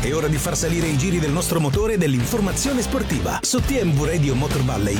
È ora di far salire i giri del nostro motore e dell'informazione sportiva su TMV Radio Motor Valley.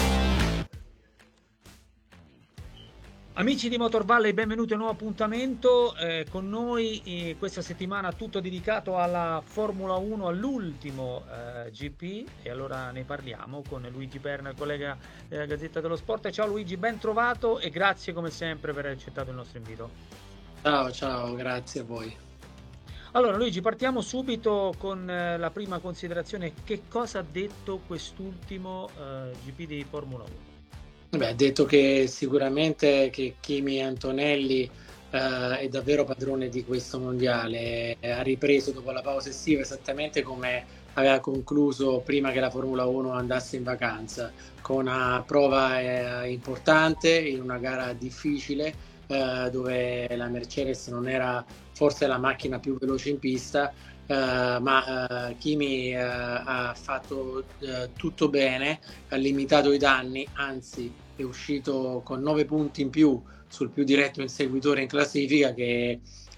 Amici di Motor Valley, benvenuti a un nuovo appuntamento con noi questa settimana, tutto dedicato alla Formula 1, all'ultimo GP, e allora ne parliamo con Luigi Berna, collega della Gazzetta dello Sport. Ciao Luigi, ben trovato e grazie come sempre per aver accettato il nostro invito. Ciao, grazie a voi. Allora Luigi, partiamo subito con la prima considerazione. Che cosa ha detto quest'ultimo GP di Formula 1? Ha detto che sicuramente che Kimi Antonelli è davvero padrone di questo mondiale, ha ripreso dopo la pausa estiva esattamente come aveva concluso prima che la Formula 1 andasse in vacanza, con una prova importante in una gara difficile dove la Mercedes non era forse la macchina più veloce in pista, ma Kimi ha fatto tutto bene, ha limitato i danni, anzi è uscito con 9 punti in più sul più diretto inseguitore in classifica che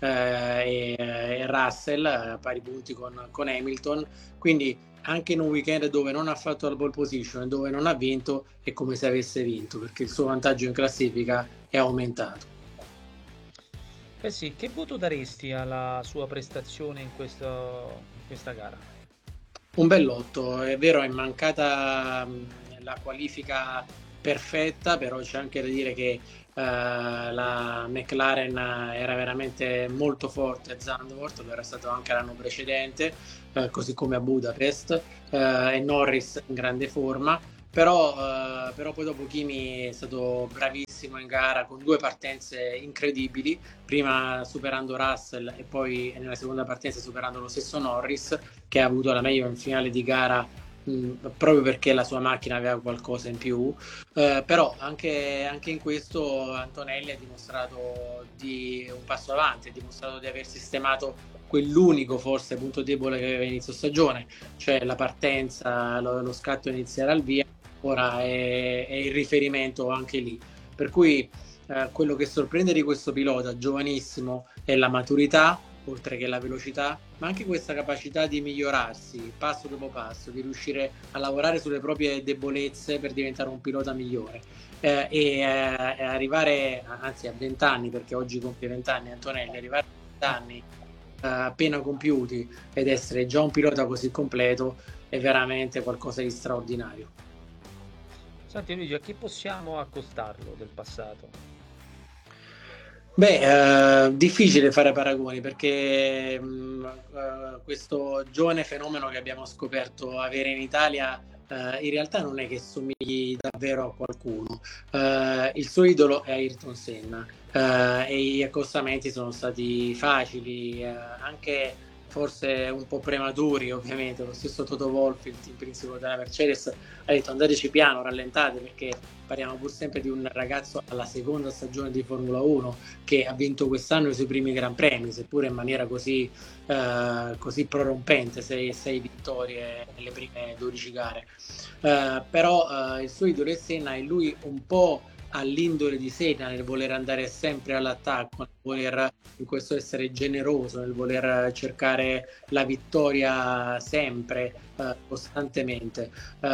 è Russell, a pari punti con Hamilton, quindi anche in un weekend dove non ha fatto la pole position e dove non ha vinto è come se avesse vinto, perché il suo vantaggio in classifica è aumentato. Sì, che voto daresti alla sua prestazione in questa gara? Un bell'otto, è vero, è mancata la qualifica perfetta, però c'è anche da dire che la McLaren era veramente molto forte a Zandvoort, lo era stato anche l'anno precedente, così come a Budapest, e Norris in grande forma. Però poi dopo Kimi è stato bravissimo in gara con 2 partenze incredibili, prima superando Russell e poi nella seconda partenza superando lo stesso Norris, che ha avuto la meglio in finale di gara proprio perché la sua macchina aveva qualcosa in più, però anche in questo Antonelli ha dimostrato di un passo avanti, ha dimostrato di aver sistemato quell'unico forse punto debole che aveva inizio stagione, cioè la partenza, lo scatto iniziale al via. Ora è il riferimento anche lì, per cui quello che sorprende di questo pilota giovanissimo è la maturità, oltre che la velocità, ma anche questa capacità di migliorarsi passo dopo passo, di riuscire a lavorare sulle proprie debolezze per diventare un pilota migliore e arrivare, anzi a 20 anni, perché oggi compie 20 anni Antonelli, arrivare a 20 anni appena compiuti ed essere già un pilota così completo è veramente qualcosa di straordinario. Senti Luigi, a chi possiamo accostarlo del passato? Difficile fare paragoni perché questo giovane fenomeno che abbiamo scoperto avere in Italia in realtà non è che somigli davvero a qualcuno. Il suo idolo è Ayrton Senna e gli accostamenti sono stati facili, anche forse un po' prematuri ovviamente. Lo stesso Toto Wolff, il team principale della Mercedes, ha detto andateci piano, rallentate, perché parliamo pur sempre di un ragazzo alla seconda stagione di Formula 1 che ha vinto quest'anno i suoi primi Gran Premi, seppure in maniera così prorompente, 6 vittorie nelle prime 12 gare. Però il suo idolo è Senna e lui un po' all'indole di Senna nel voler andare sempre all'attacco, nel voler in questo essere generoso, nel voler cercare la vittoria sempre, costantemente.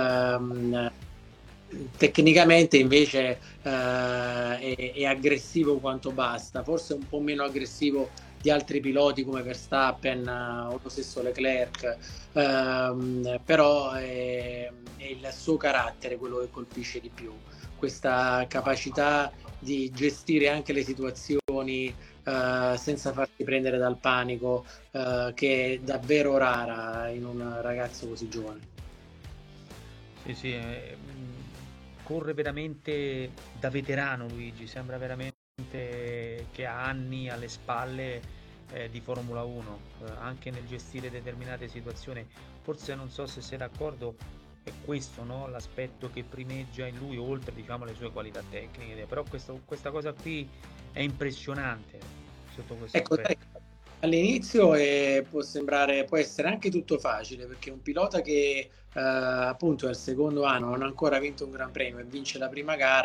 Tecnicamente invece è aggressivo quanto basta, forse un po' meno aggressivo di altri piloti come Verstappen o lo stesso Leclerc, però è il suo carattere quello che colpisce di più, questa capacità di gestire anche le situazioni senza farsi prendere dal panico, che è davvero rara in un ragazzo così giovane. Sì, corre veramente da veterano Luigi, sembra veramente che ha anni alle spalle di Formula 1, anche nel gestire determinate situazioni. Forse non so se sei d'accordo, è questo, no? L'aspetto che primeggia in lui, oltre diciamo alle sue qualità tecniche, però questa cosa qui è impressionante sotto questo aspetto. All'inizio può essere anche tutto facile, perché un pilota che appunto è il secondo anno, non ha ancora vinto un Gran Premio e vince la prima gara,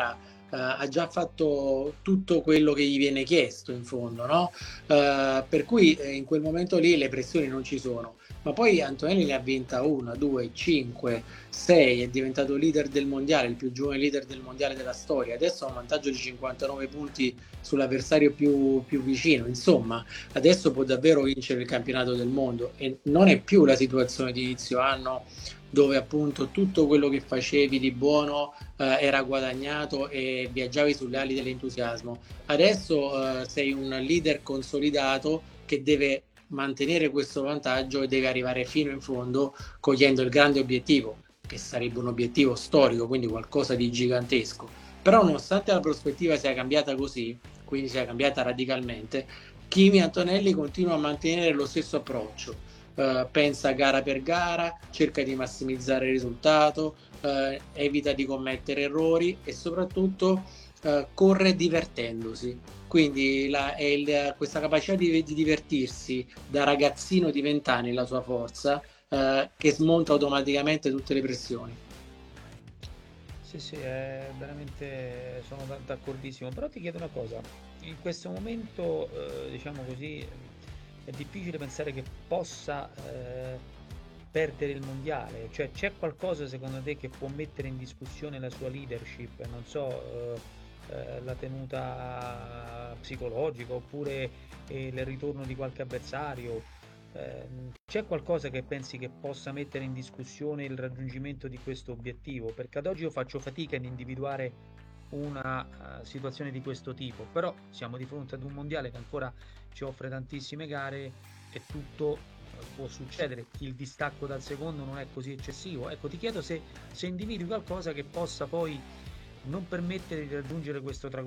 ha già fatto tutto quello che gli viene chiesto in fondo, no? Per cui in quel momento lì le pressioni non ci sono. Ma poi Antonelli ne ha vinta una, due, cinque, sei, è diventato leader del mondiale, il più giovane leader del mondiale della storia. Adesso ha un vantaggio di 59 punti sull'avversario più vicino. Insomma, adesso può davvero vincere il campionato del mondo e non è più la situazione di inizio anno dove appunto tutto quello che facevi di buono era guadagnato e viaggiavi sulle ali dell'entusiasmo. Adesso sei un leader consolidato che deve mantenere questo vantaggio e deve arrivare fino in fondo cogliendo il grande obiettivo, che sarebbe un obiettivo storico, quindi qualcosa di gigantesco. Però nonostante la prospettiva sia cambiata così, quindi sia cambiata radicalmente, Kimi Antonelli continua a mantenere lo stesso approccio. Pensa gara per gara, cerca di massimizzare il risultato, evita di commettere errori e soprattutto corre divertendosi. Quindi questa capacità di divertirsi da ragazzino di 20 anni, la sua forza, che smonta automaticamente tutte le pressioni. Sì, sì, è veramente sono d'accordissimo, però ti chiedo una cosa, in questo momento, diciamo così, è difficile pensare che possa perdere il mondiale, cioè c'è qualcosa secondo te che può mettere in discussione la sua leadership, non so, la tenuta psicologica oppure il ritorno di qualche avversario? C'è qualcosa che pensi che possa mettere in discussione il raggiungimento di questo obiettivo? Perché ad oggi io faccio fatica ad individuare una situazione di questo tipo, però siamo di fronte ad un mondiale che ancora ci offre tantissime gare e tutto può succedere. Il distacco dal secondo non è così eccessivo. Ecco, ti chiedo se individui qualcosa che possa poi non permettere di raggiungere questo traguardo.